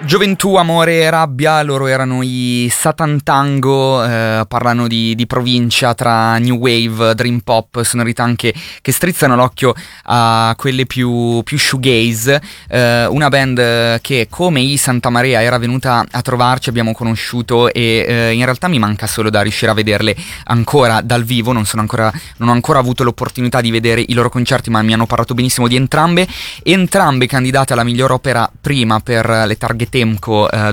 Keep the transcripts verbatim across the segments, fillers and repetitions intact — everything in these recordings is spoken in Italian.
Gioventù, amore e rabbia, loro erano i Satan Tango, eh, parlano di, di provincia tra new wave, dream pop, sonorità anche che strizzano l'occhio a quelle più, più shoegaze, eh, una band che come i Santa Maria era venuta a trovarci, abbiamo conosciuto e eh, in realtà mi manca solo da riuscire a vederle ancora dal vivo, non, sono ancora, non ho ancora avuto l'opportunità di vedere i loro concerti, ma mi hanno parlato benissimo di entrambe, entrambe candidate alla miglior opera prima per le Target Temco eh,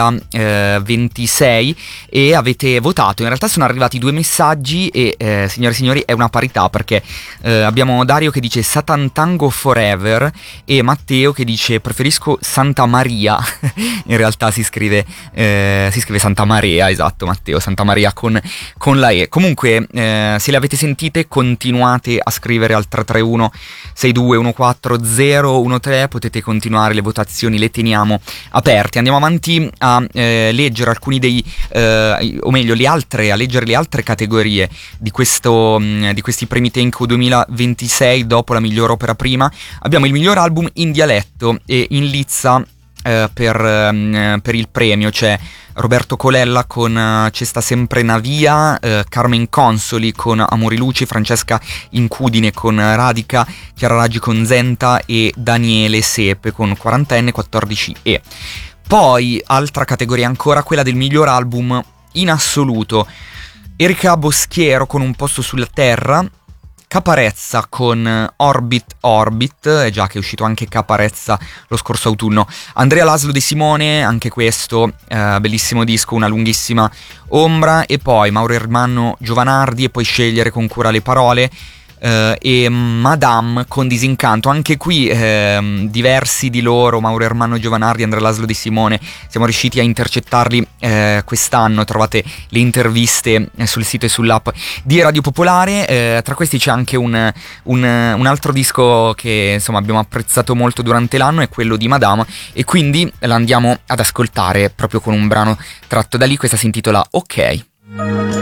duemilaventisei e avete votato. In realtà sono arrivati due messaggi e eh, signore e signori è una parità, perché eh, abbiamo Dario che dice Satan Tango Forever e Matteo che dice preferisco Santa Maria. In realtà si scrive eh, si scrive Santa Maria, esatto Matteo, Santa Maria con, con la E. Comunque eh, se le avete sentite continuate a scrivere al tre tre uno sei due uno quattro zero uno tre, potete continuare, le votazioni le teniamo aperte. Andiamo avanti a eh, leggere alcuni dei, eh, o meglio le altre, a leggere le altre categorie di, questo, mh, di questi premi Tenco duemilaventisei dopo la miglior opera prima. Abbiamo il miglior album in dialetto e in lizza eh, per, mh, per il premio c'è Roberto Colella con uh, C'è sta sempre una via, uh, Carmen Consoli con Amori Luci, Francesca Incudine con Radica, Chiara Raggi con Zenta e Daniele Sepe con quarantenne quattordici E. Poi altra categoria ancora, quella del miglior album in assoluto, Erika Boschiero con Un posto sulla terra, Caparezza con Orbit Orbit, è già che è uscito anche Caparezza lo scorso autunno, Andrea Laszlo De Simone, anche questo eh, bellissimo disco, Una lunghissima ombra, e poi Mauro Ermanno Giovanardi, e puoi scegliere con cura le parole, Uh, e Madame con Disincanto. Anche qui uh, diversi di loro, Mauro Ermanno Giovanardi, Andrea Laszlo Di Simone, siamo riusciti a intercettarli uh, quest'anno. Trovate le interviste uh, sul sito e sull'app di Radio Popolare. Uh, tra questi c'è anche un, un, un altro disco che insomma abbiamo apprezzato molto durante l'anno, è quello di Madame, e quindi la andiamo ad ascoltare proprio con un brano tratto da lì. Questa si intitola Ok.